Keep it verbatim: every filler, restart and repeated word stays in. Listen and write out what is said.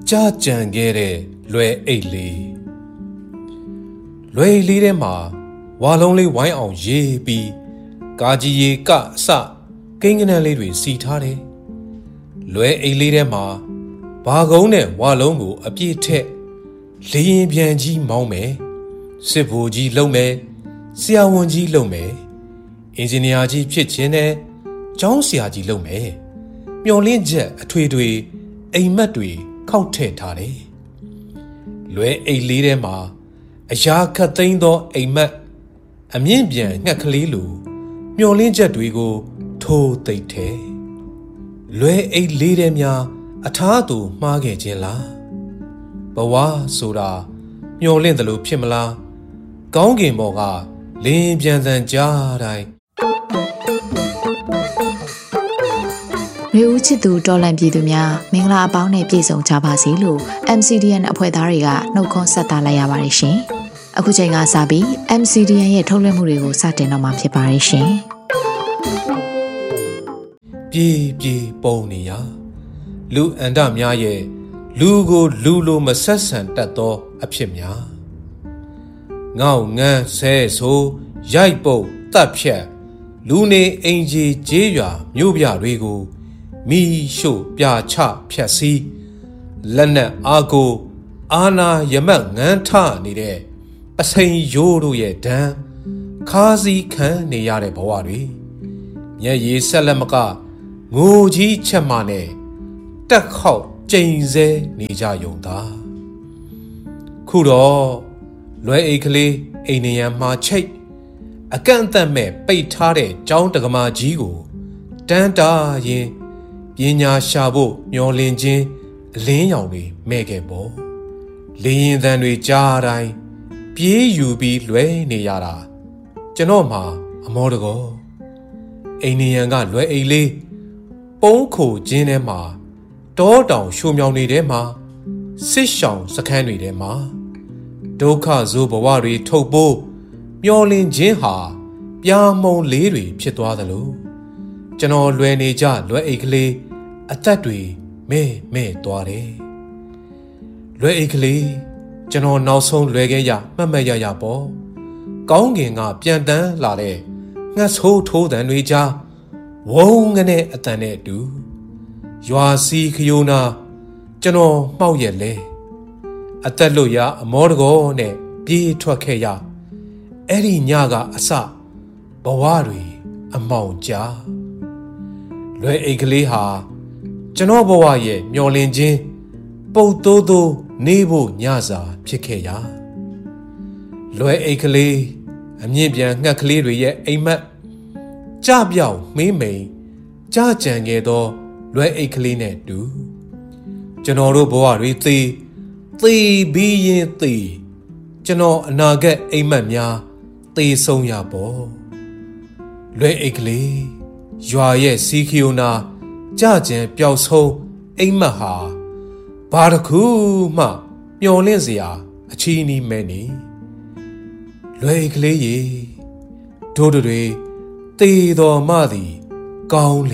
ကြားကြံခဲ့တဲ့လွယ်အိတ်လေးလွယ်လေးထဲမှာဝါလုံးလေးဝိုင်းအောင်ရေးပြီးကာကြီးရေကအစကိန်းကနန်းလေးတွေစီထားတယ်လွယ်အိတ်လေးထဲမှာဘာကုန်းနဲ့ဝါလုံးကိုအပြည့်ထက်လေရင်ပြန်ကြီးမောင်းမယ်စစ်ဗိုလ်ကြီးလုံမယ်ဆရာဝန်ကြီးလုံမယ်အင်ဂျင်နီယာကြီးဖြစ်ခြင်းနဲ့ကျောင်းဆရာကြီးလုံမယ်မျော်လင့်ချက်အထွေထွေအိမ်မက်တွေခောက်ထည့်ထားတယ်လွယ်အိတ်လေးထဲမှာအရာခတ်သိမ်းသောအိမ်မက်အမြင့်ပြန်ငှက်ကလေးလိုမျော်လင့်ချက်တွေကိုထိုးသိပ်တယ်လွယ်အိတ်လေးထဲများအထားသူမှားခဲ့ခြင်းလားဘဝဆိုတာမျော်လင့်တယ်လို့ဖြစ်မလားကောင်းကင်ဘော်ကလင်းပြန်စံကြားတိုင်းလူဦးချစ်သူတော်လန်ပြည်သူများမင်္ဂလာအပေါင်းနဲ့ပြည့်စုံကြပါစေလို့ အမ် စီ ဒီ အန် အဖွဲ့သားတွေကနှုတ်ခွန်းဆက်တာလိုက်ရပါတယ်ရှင်။အခုချိန်ကစပြီး အမ် စီ ဒီ အန် ရဲ့ထုတ်လွှင့်မှုတွေကိုစတင်တော့မှာဖြစ်ပါတယ်ရှင်။ပြေးပြေးပုံနေရလူအန္တများရဲ့လူကိုလူလိုမဆက်ဆံတတ်သောအဖြစ်များငေါငန်းဆဲဆိုရိုက်ပုတ်တပ်ဖြတ်လူနေအင်ကြီးကျေးရွာမြို့ပြတွေကိုမိရှို့ပြချဖြတ်စည်းလက်နက်အားကိုအာနာယမတ်ငန်းထနေတဲ့အစိန်ရိုးတို့ရဲ့ဒဏ်ခါးစည်းခံနေရတဲ့ဘဝတွေမျက်ရည်ဆက်လက်မကငိုကြီးချက်မှနဲ့တက်ခေါက်ကျိန်ဆဲနေကြယုံသာခုတော့လွယ်အိတ်ကလေးအိမ်နေရန်မှာချိတ်အကန့်အသတ်မဲ့ပိတ်ထားတဲ့ကျောင်းတက္ကမကြီးကိုတန်းတာရင်ပညာရှာဖို့မျောလင့်ခြင်းအလင်းရောင်တွေမဲ့ခဲ့ပေါ့လေရင်သံတွေကြားတိုင်းပြေးယူပြီးလွဲနေရတာကျွန်တော်မှအမောတကောအိမ်နေရန်ကလွယ်အိတ်လေးပုံးခိုခြင်းထဲမှာတောတောင်ရှုံမြောင်နေတဲ့မှာစစ်ရှောင်စခန်းတွေထဲမှာဒုက္ခဆိုးဘဝတွေထုတ်ဖို့မျောလင့်ခြင်းဟာပြာမုံလေးတွေဖြစ်သွားသလိုကျွန်တော်လွယ်နေကြလွယ်အိတ်ကလေးအသက်တွေမဲမဲသွားတယ်လွယ်အိတ်ကလေးကျွန်တော်နောက်ဆုံးလွယ်ခဲ့ရမှတ်မှတ်ရရပေါ့ကောင်းကင်ကပြန်တန်းလာတဲ့ငှက်ဆိုးထိုးတန်တွေကြားဝုန်းငနဲ့အတန်နဲ့တူရွာစီခယိုနာကျွန်တော်မှောက်ရက်လဲအသက်လွတ်ရအမောတကောနဲ့ပြေးထွက်ခဲ့ရအဲ့ဒီညကအစဘဝတွေအမောင်ကြားလွယ်အိတ်ကလေးဟာကျွန်တော်ဘဝရဲ့မျောလင့်ခြင်းပုတ်တိုးတိုးနေဖို့ညစာဖြစ်ခဲ့ရလွယ်အိတ်ကလေးအမြင့်ပြန်ငှက်ကလေးတွေရဲ့အိမ်မက်ကြပြောင်မေးမိန်ကြကြံခဲ့သောလွယ်အိတ်ကလေးနဲ့တူကျွန်တော်တို့ဘဝတွေသေသေပြီးရင်သေကျွန်တော်အနာဂတ်အိမ်မက်များသေဆုံးရပေါ့လွယ်အိတ်ကလေးရွာရဲ့စီခီယိုနာကြကြံပျောက်ဆုံးအိမ်မက်ဟာဘာတစ်ခုမှမျောလင့်စရာအချီးနီးမဲနေလွယ်အိတ်ကလေးရေတို့တွေသေတော်မှသည်ကောင်း